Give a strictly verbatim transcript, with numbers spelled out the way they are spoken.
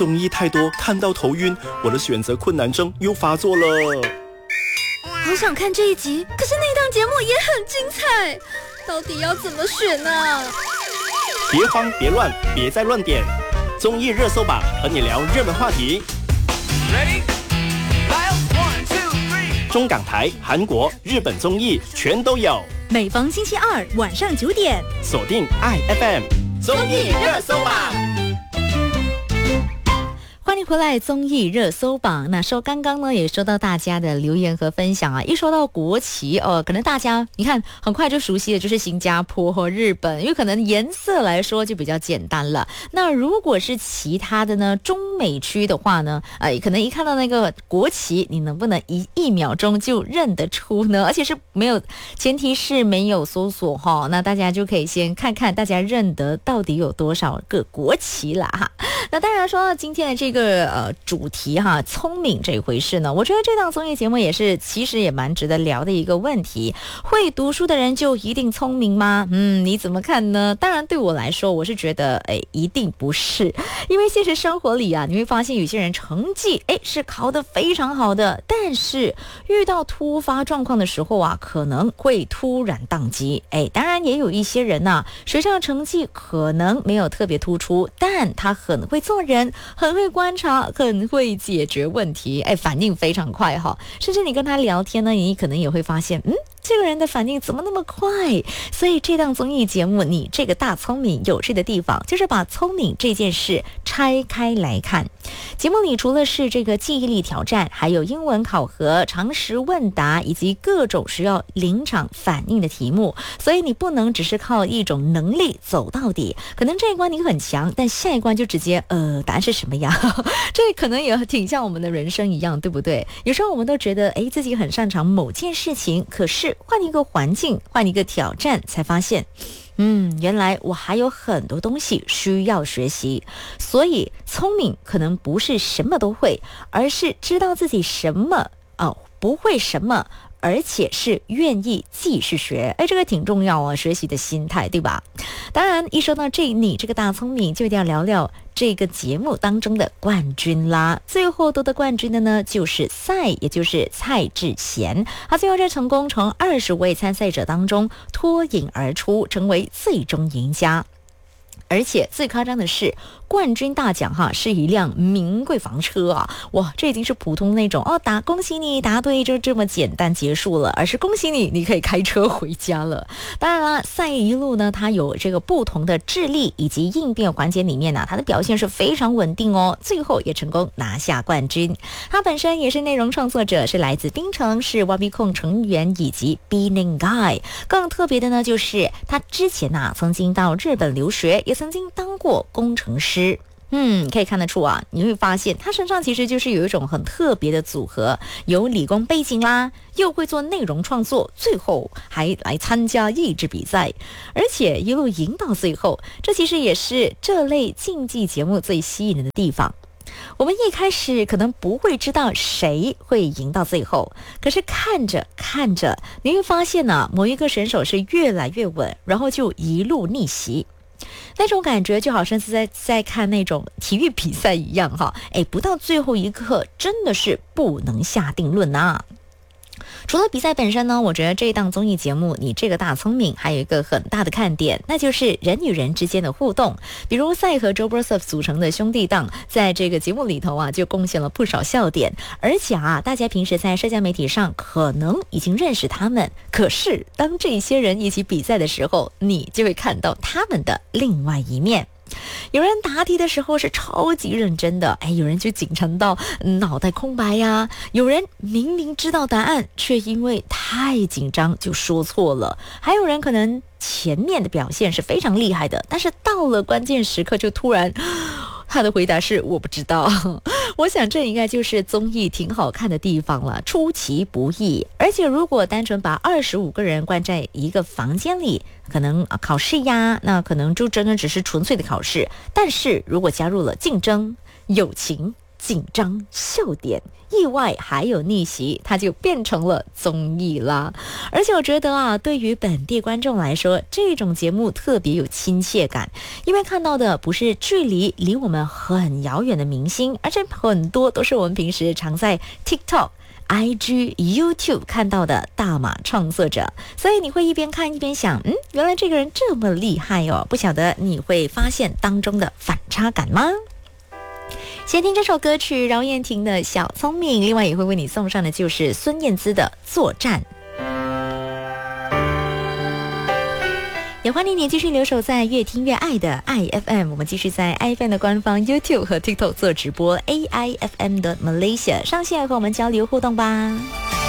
综艺太多，看到头晕，我的选择困难症又发作了。 好想看这一集，可是那档节目也很精彩，到底要怎么选呢？ 别慌别乱，别再乱点，综艺热搜榜和你聊热门话题。Ready? One, two, three. 中港台、韩国、日本综艺全都有。 每逢星期二晚上九点， 锁定爱 F M 综艺热搜榜。 欢迎回来，综艺热搜榜。那说刚刚呢，也收到大家的留言和分享啊。一说到国旗，呃，可能大家你看很快就熟悉的就是新加坡和日本，因为可能颜色来说就比较简单了。那如果是其他的呢，中美区的话呢，呃，可能一看到那个国旗，你能不能一一秒钟就认得出呢？而且是没有，前提是没有搜索哈。那大家就可以先看看大家认得到底有多少个国旗啦哈。那当然说到今天的这个呃主题哈，聪明这一回事呢，我觉得这档综艺节目也是其实也蛮值得聊的一个问题。会读书的人就一定聪明吗？嗯，你怎么看呢？当然对我来说，我是觉得哎，一定不是。因为现实生活里啊，你会发现有些人成绩哎是考得非常好的，但是遇到突发状况的时候啊，可能会突然宕机。哎，当然也有一些人呐、啊，学校成绩可能没有特别突出，但他很会做人，很会观察，很会解决问题，哎，反应非常快哈。甚至你跟他聊天呢，你可能也会发现，嗯，这个人的反应怎么那么快？所以这档综艺节目，你这个大聪明有趣的地方，就是把聪明这件事拆开来看。节目里除了是这个记忆力挑战，还有英文考核、常识问答，以及各种需要临场反应的题目。所以你不能只是靠一种能力走到底，可能这一关你很强，但下一关就直接呃，答案是什么呀？这可能也挺像我们的人生一样，对不对？有时候我们都觉得哎，自己很擅长某件事情，可是换一个环境，换一个挑战，才发现嗯，原来我还有很多东西需要学习。所以聪明可能不是什么都会，而是知道自己什么哦，不会什么，而且是愿意继续学。哎，这个挺重要啊，学习的心态，对吧？当然一说到这你这个大聪明，就一定要聊聊这个节目当中的冠军啦。最后夺得冠军的呢，就是赛，也就是蔡智贤。他最后这成功从二十位参赛者当中脱颖而出，成为最终赢家。而且最夸张的是，冠军大奖哈是一辆名贵房车啊！哇，这已经是普通那种哦，答恭喜你答对就这么简单结束了，而是恭喜你，你可以开车回家了。当然啦，赛一路呢，它有这个不同的智力以及应变环节里面呢、啊，它的表现是非常稳定哦，最后也成功拿下冠军。他本身也是内容创作者，是来自槟城，是 Y B 控成员以及 Bening Guy。更特别的呢，就是他之前啊曾经到日本留学，也曾经当过工程师。嗯，可以看得出啊，你会发现他身上其实就是有一种很特别的组合，有理工背景啦，又会做内容创作，最后还来参加益智比赛，而且一路赢到最后。这其实也是这类竞技节目最吸引人的地方。我们一开始可能不会知道谁会赢到最后，可是看着看着，你会发现呢、啊，某一个选手是越来越稳，然后就一路逆袭。那种感觉就好像是在在看那种体育比赛一样哈，哎，不到最后一刻真的是不能下定论啊。除了比赛本身呢，我觉得这一档综艺节目你这个大聪明还有一个很大的看点，那就是人与人之间的互动。比如赛和 Joe Broseph 组成的兄弟档，在这个节目里头啊就贡献了不少笑点。而且啊，大家平时在社交媒体上可能已经认识他们，可是当这些人一起比赛的时候，你就会看到他们的另外一面。有人答题的时候是超级认真的，哎，有人就紧张到脑袋空白呀，有人明明知道答案，却因为太紧张就说错了，还有人可能前面的表现是非常厉害的，但是到了关键时刻就突然他的回答是我不知道。我想这应该就是综艺挺好看的地方了，出其不意。而且如果单纯把二十五个人关在一个房间里，可能考试呀，那可能就真的只是纯粹的考试。但是如果加入了竞争、友情、 紧张、笑点、意外还有逆袭，它就变成了综艺啦。而且我觉得啊，对于本地观众来说，这种节目特别有亲切感，因为看到的不是距离离我们很遥远的明星，而且很多都是我们平时常在 TikTok、I G、YouTube 看到的大马创作者，所以你会一边看一边想，嗯，原来这个人这么厉害哦，不晓得你会发现当中的反差感吗？先听这首歌曲饶燕婷的小聪明，另外也会为你送上的就是孙燕姿的作战。也欢迎你继续留守在越听越爱的 I F M， 我们继续在 I F M 的官方 YouTube 和 TikTok 做直播 A I F M 的 Malaysia 上线和我们交流互动吧。